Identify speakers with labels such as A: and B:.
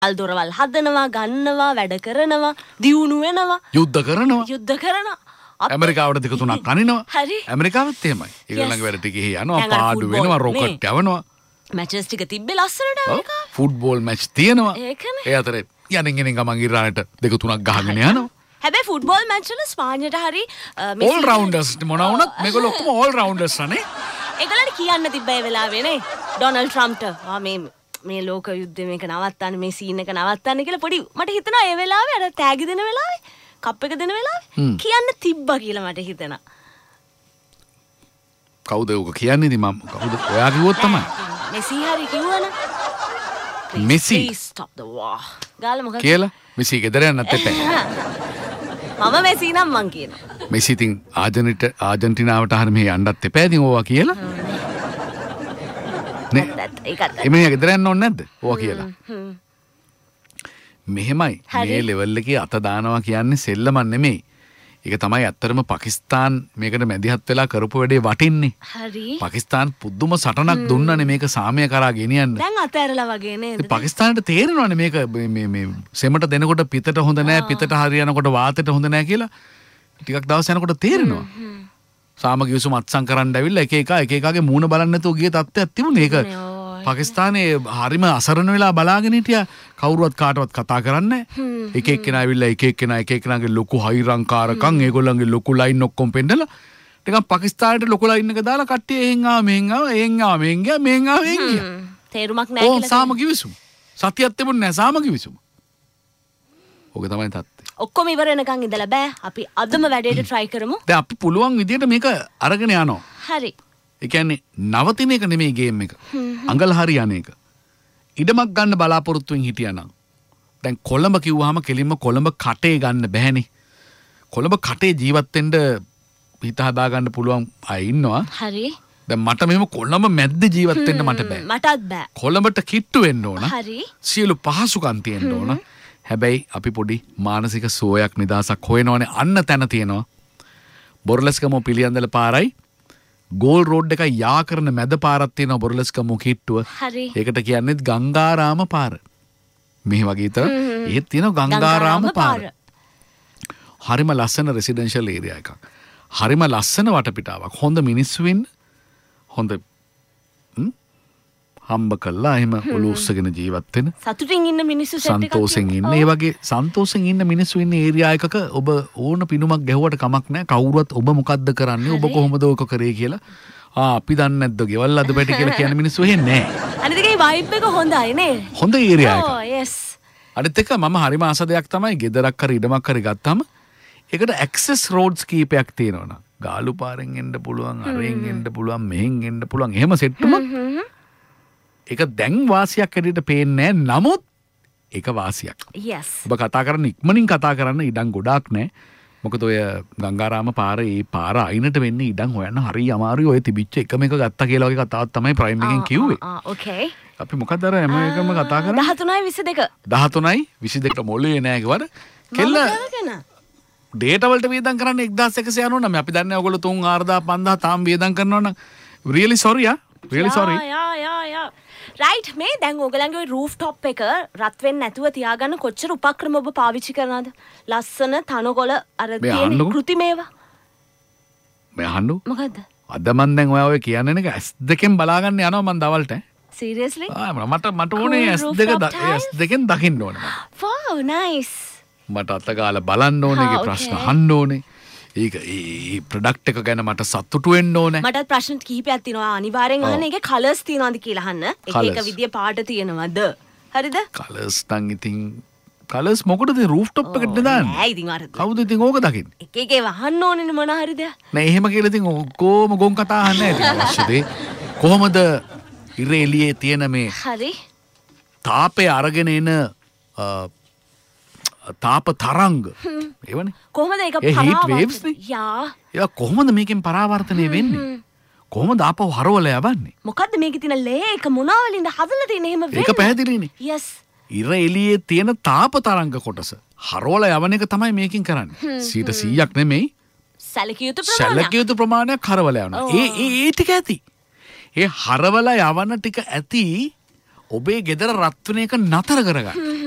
A: අල්දොරවල් හදනවා, ගන්නවා, වැඩ කරනවා, දියුණු වෙනවා,
B: යුද්ධ කරනවා. ඇමරිකාවට දෙක තුනක් අනිනවා.
A: හරි.
B: ඇමරිකාවත් එහෙමයි. ඒගොල්ලන්ගේ වැඩ ටික යනවා, පාඩු වෙනවා, රොකට් යවනවා.
A: මැචස් ටික තිබ්බේ ලස්සනට ඇමරිකාව.
B: ෆුට්බෝල් මැච් තියෙනවා.
A: ඒකනේ.
B: ඒ අතරේ යනින් ගමන් ඉරානට දෙක තුනක් ගහගෙන යනවා.
A: හැබැයි ෆුට්බෝල් මැච් වල ස්පාඤ්ඤයට හරි
B: ඕල් රවුන්ඩර්ස් මොනවා වුණත් මේගොල්ලෝ ඔක්කොම ඕල් රවුන්ඩර්ස් අනේ.
A: ඒගොල්ලන්ට කියන්න තිබ්බේ ඒ වෙලාවේ නේ ඩොනල්ඩ් ට්‍රම්ප්ට මේ ලෝක යුද්ධය මේක නවත්තන්න, මේ සීන් එක නවත්තන්න කියලා පොඩි මට හිතෙනවා ඒ වෙලාවේ අර තෑගි දෙන වෙලාවේ කප් එක දෙන වෙලාවේ කියන්න තිබ්බා කියලා මට හිතෙනවා.
B: කවුද ඔක කියන්නේ? ඉතින් මම කවුද? ඔයා කිව්වොත් තමයි.
A: මෙසි හරි කිව්වනේ.
B: Messi
A: stop the war. ගාලා මොකද
B: කියලා? මෙසි ගෙදර යන්නත් එපා.
A: මම මෙසි නම් මං කියනවා.
B: මෙසි ඉතින් ආජන්ටිනාවට හරිය මෙහෙ යන්නත් එපා ඉතින් ඕවා කියලා. නේ එමේ ගෙදර යන්න ඕනේ නැද්ද? ඕවා කියලා. මෙහෙමයි මේ ලෙවල් එකේ අත දානවා කියන්නේ සෙල්ලමක් නෙමෙයි. ඒක තමයි ඇත්තටම පාකිස්තාන් මේකට මැදිහත් වෙලා කරපු වැඩේ වටින්නේ.
A: හරි.
B: පාකිස්තාන් පුදුම සටනක් දුන්නනේ මේක සාමය කරා ගෙනියන්න.
A: දැන් අතෑරලා වගේ නේද?
B: පාකිස්තානට තේරෙනවනේ මේක මේ සෙමට දෙනකොට පිටට හොඳ නැහැ, පිටට හරියනකොට වාතයට හොඳ නැහැ කියලා ටිකක් දවස් යනකොට තේරෙනවා. සාමගිය විසුම අත්සන් කරන්න ඇවිල්ලා එක එකගේ මූණ බලන්න නැතුව ගිය තත්ත්වයක් තිබුණේ. ඒක පාකිස්තානේ හරිම අසරණ වෙලා බලාගෙන හිටියා. කවුරුවත් කාටවත් කතා කරන්නේ නැහැ. එක එක්කෙනා ඇවිල්ලා එක එක්කෙනාගේ ලොකු හයිරංකාරකම්, ඒගොල්ලන්ගේ ලොකු ලයින් ඔක්කොම පෙන්නලා ටිකක් පාකිස්තානට ලොකු ලයින් එක දාලා කට්ටිය එහෙන් ආව මෙහෙන් ගියා.
A: තේරුමක් නැහැ කියලා.
B: සාමගිය විසුම. සතියක් තිබුණේ නැහැ සාමගිය විසුම. ඔක තමයි තත්ත්වය.
A: ඔක්කොම ඉවර වෙනකන් ඉඳලා බෑ. අපි අදම වැඩේට try කරමු.
B: දැන් අපි පුළුවන් විදියට මේක අරගෙන යනවා.
A: හරි.
B: ඒ කියන්නේ නවතින එක නෙමෙයි ගේම් එක. අඟල් හරියන එක. ඉඩමක් ගන්න බලාපොරොත්තුෙන් හිටියානම් දැන් කොළඹ කිව්වහම කෙලින්ම කොළඹ කටේ ගන්න බෑනේ. කොළඹ කටේ ජීවත් වෙන්න හිත හදා ගන්න පුළුවන් අය ඉන්නවා.
A: හරි.
B: දැන් මට මෙහෙම කොළඹ මැද්ද ජීවත් වෙන්න මට බෑ.
A: මටත් බෑ.
B: කොළඹට කිට්ටු වෙන්න ඕන.
A: හරි.
B: සියලු පහසුකම් තියෙන්න ඕන. හැබැයි අපි පොඩි මානසික සෝයක් නිදහසක් හොයනවනේ. අන්න තැන තියෙනවා. බොරලස්කම පිළියන්දල පාරයි ගෝල් රෝඩ් එක යා කරන මැද පාරක් තියෙනවා බොරලස්කම කිට්ටුව.
A: හරි.
B: ඒකට කියන්නේ ගංගාරාම පාර. මේ වගේ විතර ඒත් තියෙනවා ගංගාරාම පාර. හරිම ලස්සන රෙසිඩෙන්ෂල් ඒරියා එකක්. හරිම ලස්සන වටපිටාවක්. හොඳ මිනිස්සු ඉන්න. හොඳ හම්බ කළා එහෙම ඔලුව උස්සගෙන ජීවත් වෙන
A: සතුටින් ඉන්න මිනිස්සු සෙට් එකක්
B: සන්තෝෂෙන් ඉන්න. ඒ වගේ සන්තෝෂෙන් ඉන්න මිනිස්සු ඉන්න ඒරියා එකක ඔබ ඕන පිනුමක් ගැහුවට කමක් නැහැ. කවුරුවත් ඔබ මොකද්ද කරන්නේ, ඔබ කොහොමද ඕක කරේ කියලා අපි දන්නේ නැද්ද ගෙවල් අද පැටි කියලා කියන මිනිස්සු එහෙ නැහැ.
A: අනිත් එකේ වයිබ් එක හොඳයි නේ.
B: හොඳ ඒරියා එකක්.
A: ඔව් yes.
B: අනිත් එක මම හරිම ආස දෙයක් තමයි ගෙදරක් හරි ඉඩමක් හරි ගත්තාම ඒකට ඇක්සස් රෝඩ්ස් කීපයක් තියෙනවනේ. ගාලු පාරෙන් එන්න පුළුවන්, අරෙන් එන්න පුළුවන්, මෙහෙන් එන්න පුළුවන්. එහෙම සෙට්ටුමක් ඒක දැන් වාසියක් ඇරෙට පේන්නේ නැහැ. නමුත් ඒක වාසියක්.
A: yes.
B: ඔබ කතා කරන්න ඉක්මනින් කතා කරන්න ඉඩම් ගොඩාක් නැහැ. මොකද ඔය ගංගාරාම පාරේ ඒ පාර අයිනට වෙන්නේ ඉඩම් හොයන්න හරි අමාරුයි. ඔය තිබිච්ච එකම එක ගත්තා කියලා වගේ කතාවක් තමයි ප්‍රයිම් එකෙන් කිව්වේ.
A: okay.
B: අපි මොකද අර හැම එකම කතා කරන්නේ
A: 13:22.
B: 13:22ට මොළේ නෑ කිව්වට කෙල්ල ඩේටා වලට වියදම් කරන්නේ 1199. අපි දන්නේ ඔයගොල්ලෝ 3000 5000 තාම වියදම් කරනවා නම් really sorry really sorry.
A: යා රයිට්. මේ දැන් ඕගලන්ගේ ওই රූෆ් টොප් එක රත් වෙන්නේ නැතුව තියාගන්න කොච්චර උපක්‍රම ඔබ පාවිච්චි කරනවද? ලස්සන තනකොළ අර තියෙන කෘතිමේවා.
B: මේ අහන්නු.
A: මොකද්ද?
B: අද මන් දැන් ඔය කියන්නේ නේ S2කින් බලාගන්න යනවා මන් දවල්ට.
A: seriously?
B: මට ඕනේ S2කින් දකින්න ඕනේ.
A: wow nice.
B: මට අත ගාලා බලන්න ඕනේ, ඒකේ ප්‍රශ්න අහන්න ඕනේ. ඒක ඒ ප්‍රොඩක්ට් එක ගැන මට සතුටු වෙන්න ඕනේ.
A: මටත් ප්‍රශ්න කිහිපයක් තියෙනවා. අනිවාර්යෙන් අහන්න. ඒකේ කලර්ස් තියෙනවද කියලා අහන්න. එක විදිය පාට තියෙනවද? හරිද?
B: කලර්ස් නම් ඉතින් කලර්ස් මොකටද රූෆ් টොප් එකට දාන්නේ?
A: නෑ ඉතින් අර
B: කවුද ඉතින් ඕක දකින්නේ?
A: එක වහන්න ඕනේ මොන හරිද?
B: නෑ එහෙම කියලා ඉතින් කොහොම ගොන් කතා අහන්නේ නැහැ. අවශ්‍යද? කොහොමද ඉර එළියේ තියෙන මේ
A: හරි
B: තාපේ අරගෙන එන තාප තරංග ඒවනේ
A: කොහොමද ඒක
B: heat waves නේ
A: යා
B: ඒක කොහොමද මේකෙන් පරාවර්තනය වෙන්නේ කොහොමද ආපහු හරවල යවන්නේ
A: මොකද්ද මේකේ තියෙන ලේ එක මොනවා වලින්ද හදලා තියෙන්නේ එහෙම වෙන්නේ
B: ඒක පැහැදිලිනේ
A: yes
B: ඉර එළියේ තියෙන තාප තරංග කොටස හරවල යවන එක තමයි මේකෙන් කරන්නේ 100%ක් නෙමෙයි සැලකිය යුතු ප්‍රමාණයක් හරවල යවනවා ඒ ටික ඇති ඒ හරවල යවන ටික ඇති ඔබේ ගෙදර රත් වෙන එක නතර කරගන්න